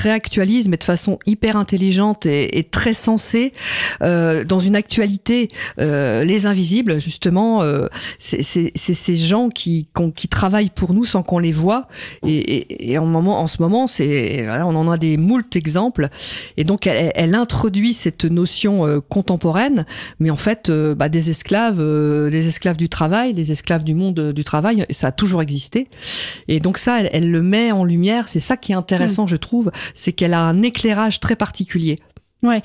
réactualise, mais de façon hyper intelligente et très sensée, dans une actualité. Les invisibles, justement, c'est ces gens qui travaillent pour nous sans qu'on les voit. Et en ce moment, on en a des moult exemples. Et donc, elle introduit cette notion contemporaine, mais en fait, des esclaves du travail, des esclaves du monde du travail, ça a toujours existé. Et donc ça, elle le met en lumière. C'est ça qui est intéressant, je trouve, c'est qu'elle a un éclairage très particulier. Ouais,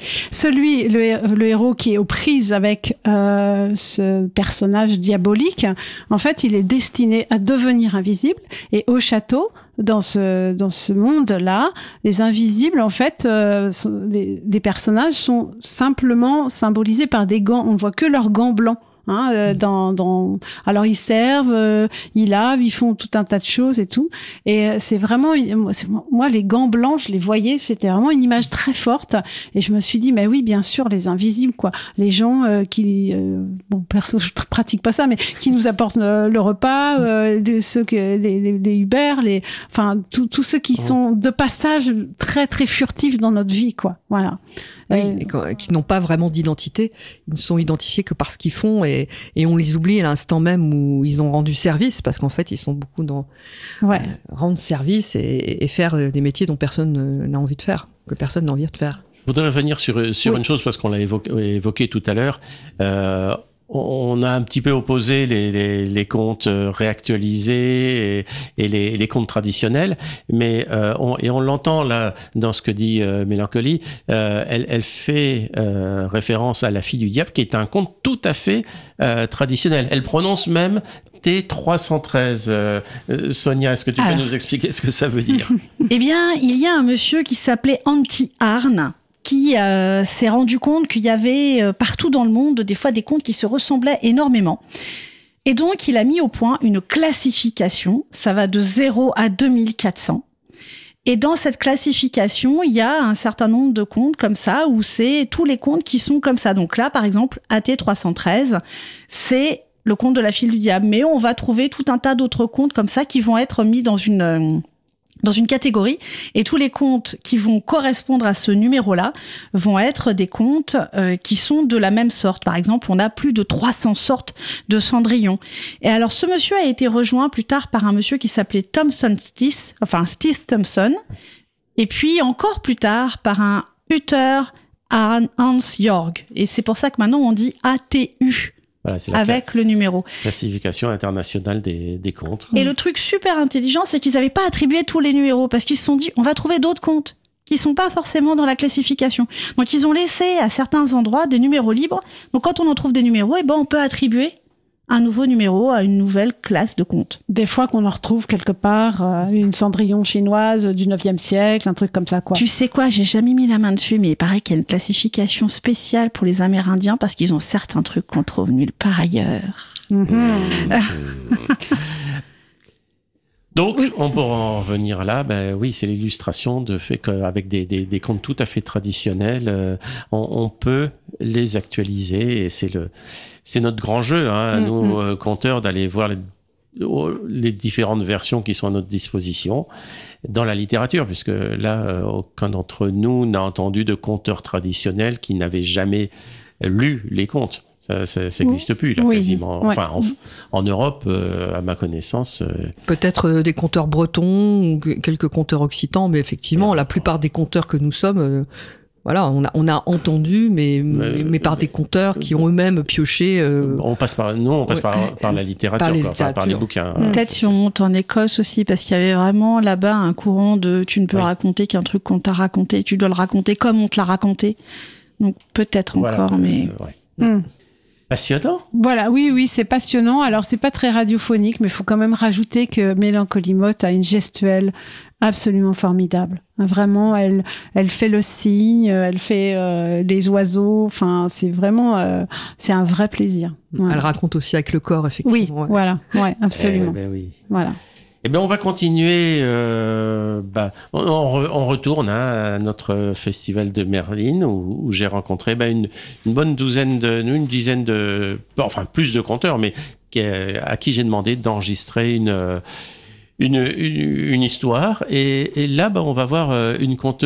le héros qui est aux prises avec ce personnage diabolique, en fait, il est destiné à devenir invisible. Et au château, dans ce monde-là, les invisibles, en fait, les personnages sont simplement symbolisés par des gants. On ne voit que leurs gants blancs. Alors ils servent, ils lavent, ils font tout un tas de choses et tout. Et c'est vraiment, moi les gants blancs, je les voyais, c'était vraiment une image très forte. Et je me suis dit, mais oui, bien sûr, les invisibles, quoi. Les gens qui, perso, je pratique pas ça, mais qui nous apportent le repas, les Uber, tous ceux qui sont de passage très très furtifs dans notre vie, quoi. Voilà. Oui, qui n'ont pas vraiment d'identité. Ils ne sont identifiés que par ce qu'ils font et on les oublie à l'instant même où ils ont rendu service, parce qu'en fait, ils sont beaucoup dans rendre service et faire des métiers dont personne n'a envie de faire, que personne n'a envie de faire. Je voudrais revenir sur une chose, parce qu'on l'a évoqué tout à l'heure. On a un petit peu opposé les contes réactualisés et les contes traditionnels, mais on l'entend là dans ce que dit Mélancolie. Elle fait référence à La Fille du Diable, qui est un conte tout à fait traditionnel. Elle prononce même T313. Sonia, est-ce que tu peux nous expliquer ce que ça veut dire? Eh bien, il y a un monsieur qui s'appelait Anti-Arne, qui s'est rendu compte qu'il y avait partout dans le monde des fois des contes qui se ressemblaient énormément. Et donc, il a mis au point une classification. Ça va de 0 à 2400. Et dans cette classification, il y a un certain nombre de contes comme ça, où c'est tous les contes qui sont comme ça. Donc là, par exemple, AT313, c'est le conte de la Fille du Diable. Mais on va trouver tout un tas d'autres contes comme ça qui vont être mis dans une catégorie, et tous les contes qui vont correspondre à ce numéro-là vont être des contes qui sont de la même sorte. Par exemple, on a plus de 300 sortes de Cendrillon. Et alors, ce monsieur a été rejoint plus tard par un monsieur qui s'appelait Stith Thompson, et puis encore plus tard par un Utter Hans Jorg. Et c'est pour ça que maintenant on dit ATU. Voilà, c'est avec le numéro. Classification internationale des contes. Et le truc super intelligent, c'est qu'ils n'avaient pas attribué tous les numéros, parce qu'ils se sont dit, on va trouver d'autres contes qui sont pas forcément dans la classification. Donc ils ont laissé à certains endroits des numéros libres. Donc quand on en trouve des numéros, on peut attribuer un nouveau numéro à une nouvelle classe de contes. Des fois qu'on en retrouve quelque part, une Cendrillon chinoise du 9e siècle, un truc comme ça, quoi. Tu sais quoi, j'ai jamais mis la main dessus, mais il paraît qu'il y a une classification spéciale pour les Amérindiens parce qu'ils ont certains trucs qu'on trouve nulle part ailleurs. Donc, on pourra en revenir là. Oui, c'est l'illustration de fait qu'avec des contes tout à fait traditionnels, on peut les actualiser, et c'est notre grand jeu, nous conteurs, d'aller voir les différentes versions qui sont à notre disposition dans la littérature, puisque là, aucun d'entre nous n'a entendu de conteurs traditionnels qui n'avaient jamais lu les contes. Ça n'existe plus, là, quasiment. Ouais. Enfin, en Europe, à ma connaissance. Peut-être des conteurs bretons ou quelques conteurs occitans, mais effectivement, la plupart des conteurs que nous sommes, on a entendu, mais par des conteurs qui ont eux-mêmes pioché. On passe par la littérature, par les bouquins. Peut-être si on monte en Écosse aussi, parce qu'il y avait vraiment là-bas un courant de tu ne peux raconter qu'un truc qu'on t'a raconté, tu dois le raconter comme on te l'a raconté. Donc peut-être encore, mais. Passionnant. Voilà, oui, c'est passionnant. Alors, c'est pas très radiophonique, mais il faut quand même rajouter que Mélancolie Motte a une gestuelle absolument formidable. Vraiment, elle fait le signe, elle fait les oiseaux. Enfin, c'est vraiment, c'est un vrai plaisir. Voilà. Elle raconte aussi avec le corps, effectivement. Oui, voilà, absolument. Oui. Voilà. On va continuer. On retourne à notre festival de Merlin où j'ai rencontré une bonne une dizaine de, plus de conteurs, mais à qui j'ai demandé d'enregistrer une histoire. Et là, on va voir une conteuse